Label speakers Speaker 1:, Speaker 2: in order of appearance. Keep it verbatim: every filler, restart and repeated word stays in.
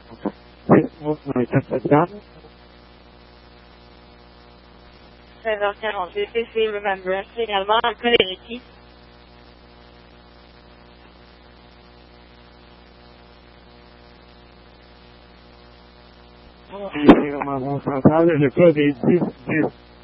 Speaker 1: Vous m'avez fait cette date?
Speaker 2: seize heures quarante-huit, P C Remember, c'est également alcool et Ricky.
Speaker 1: Et c'est vraiment bon central, le code est dix dix.